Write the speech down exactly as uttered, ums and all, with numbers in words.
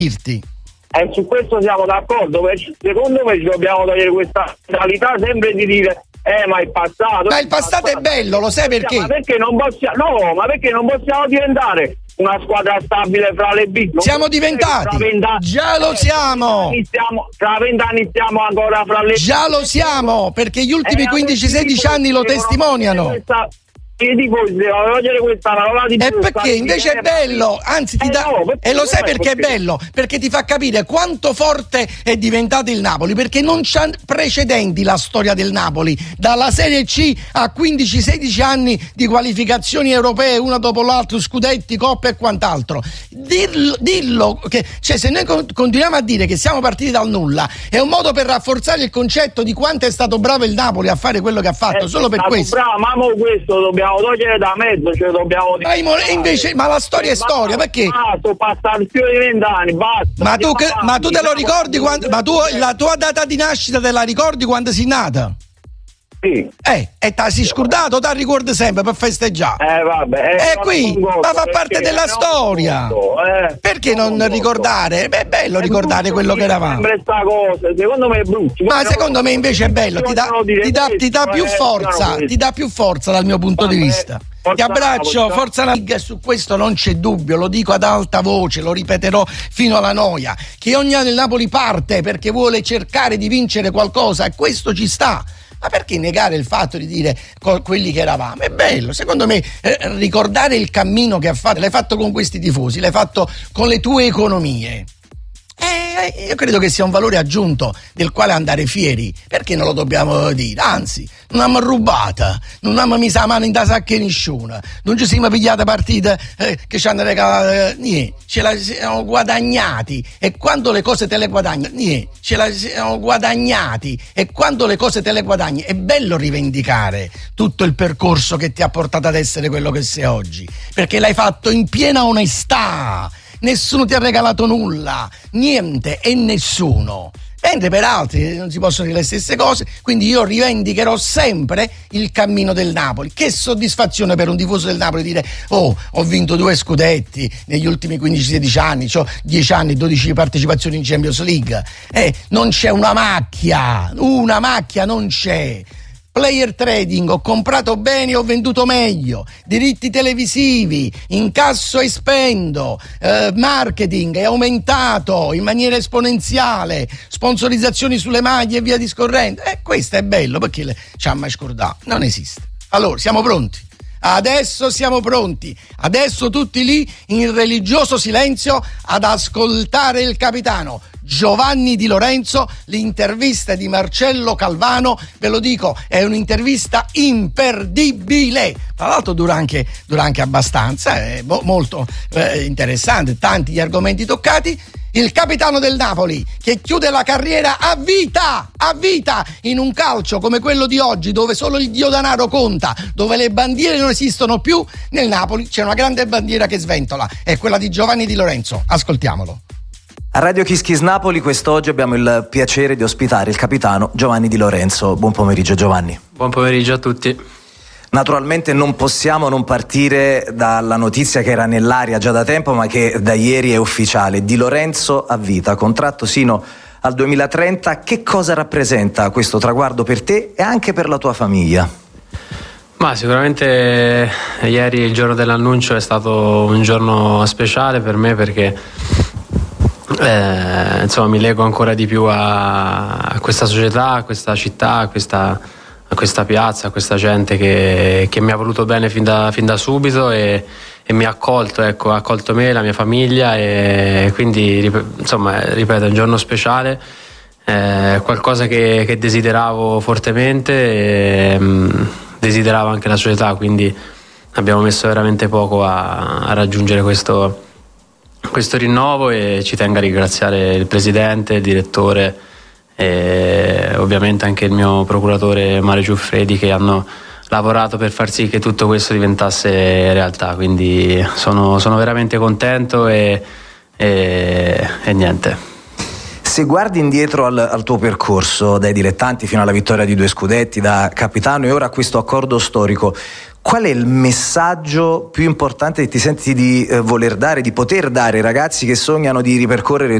dirti. E su questo siamo d'accordo. Secondo me ci dobbiamo togliere questa mentalità sempre di dire eh ma il passato. Ma il passato è bello, lo sai perché? Ma perché non possiamo no, ma perché non possiamo diventare una squadra stabile fra le big? Siamo diventati, già lo siamo. Stiamo, tra vent'anni stiamo ancora fra le già lo siamo, perché gli ultimi quindici sedici anni lo testimoniano. Questa, i tifosi devono togliere questa parola di e perché invece è bello, anzi ti dà eh no, e lo sai perché è bello? Perché ti fa capire quanto forte è diventato il Napoli, perché non c'ha precedenti la storia del Napoli, dalla Serie C a quindici sedici anni di qualificazioni europee una dopo l'altro, scudetti, coppe e quant'altro. Dillo, dillo che, cioè, se noi continuiamo a dire che siamo partiti dal nulla è un modo per rafforzare il concetto di quanto è stato bravo il Napoli a fare quello che ha fatto, eh, solo per questo. Bravo, ma mo questo dobbiamo togliere da mezzo, cioè dobbiamo ma, invece, ma la storia è storia, perché? Basta, passano più di vent'anni, basta. Ma tu, che, ma tu te lo ricordi quando, ma tu la tua data di nascita te la ricordi quando sei nata? Sì. Eh, e t'ha si scordato, t'ha ricordi sempre per festeggiare. Eh vabbè. E eh, qui, ma fa parte della storia. Eh, perché non, non ricordare? Beh, è bello è ricordare quello che eravamo. Sta cosa. Secondo me è brutto. Ma secondo me invece è bello, ti dà, ti dà, ti dà più forza, ti dà più forza dal mio punto di vista. Ti abbraccio, forza la Liga, e su questo non c'è dubbio, lo dico ad alta voce, lo ripeterò fino alla noia, che ogni anno il Napoli parte perché vuole cercare di vincere qualcosa e questo ci sta. Ma perché negare il fatto di dire co- quelli che eravamo? È bello, secondo me eh, ricordare il cammino che ha fatto, l'hai fatto con questi tifosi, l'hai fatto con le tue economie. Eh, io credo che sia un valore aggiunto del quale andare fieri, perché non lo dobbiamo dire? Anzi, non abbiamo rubata, non abbiamo messo la mano in tasca nessuna, non ci siamo pigliate partite eh, che ci hanno regalato eh, niente, ce la siamo guadagnati e quando le cose te le guadagni, niente, ce la siamo guadagnati e quando le cose te le guadagni è bello rivendicare tutto il percorso che ti ha portato ad essere quello che sei oggi, perché l'hai fatto in piena onestà. Nessuno ti ha regalato nulla, niente e nessuno. Mentre per altri non si possono dire le stesse cose, quindi io rivendicherò sempre il cammino del Napoli. Che soddisfazione per un tifoso del Napoli dire oh, ho vinto due scudetti negli ultimi quindici sedici anni, ho dieci anni, dodici partecipazioni in Champions League. Eh, non c'è una macchia, una macchia non c'è. Player trading, ho comprato bene, ho venduto meglio, diritti televisivi, incasso e spendo, eh, marketing è aumentato in maniera esponenziale, sponsorizzazioni sulle maglie e via discorrendo. E eh, questo è bello, perché le, ci ha mai scordato, non esiste. Allora, siamo pronti? Adesso siamo pronti, adesso tutti lì in religioso silenzio ad ascoltare il capitano Giovanni Di Lorenzo, l'intervista di Marcello Calvano, ve lo dico, è un'intervista imperdibile, tra l'altro dura anche, dura anche abbastanza, è mo- molto eh, interessante, tanti gli argomenti toccati. Il capitano del Napoli che chiude la carriera a vita, a vita, in un calcio come quello di oggi dove solo il dio denaro conta, dove le bandiere non esistono più, nel Napoli c'è una grande bandiera che sventola, è quella di Giovanni Di Lorenzo, ascoltiamolo. A Radio Kiss Kiss Napoli quest'oggi abbiamo il piacere di ospitare il capitano Giovanni Di Lorenzo. Buon pomeriggio Giovanni. Buon pomeriggio a tutti. Naturalmente non possiamo non partire dalla notizia che era nell'aria già da tempo ma che da ieri è ufficiale. Di Lorenzo a vita, contratto sino al duemilatrenta. Che cosa rappresenta questo traguardo per te e anche per la tua famiglia? Ma sicuramente ieri, il giorno dell'annuncio, è stato un giorno speciale per me perché eh, insomma mi lego ancora di più a, a questa società, a questa città, a questa, a questa piazza, a questa gente che, che mi ha voluto bene fin da, fin da subito e, e mi ha accolto, ecco, ha accolto me, la mia famiglia, e quindi insomma ripeto è un giorno speciale, eh, qualcosa che, che desideravo fortemente e mh, desideravo anche la società, quindi abbiamo messo veramente poco a, a raggiungere questo, questo rinnovo e ci tengo a ringraziare il presidente, il direttore e ovviamente anche il mio procuratore Mario Giuffredi, che hanno lavorato per far sì che tutto questo diventasse realtà, quindi sono, sono veramente contento e, e, e niente. Se guardi indietro al, al tuo percorso dai dilettanti fino alla vittoria di due scudetti, da capitano e ora a questo accordo storico, qual è il messaggio più importante che ti senti di eh, voler dare, di poter dare ai ragazzi che sognano di ripercorrere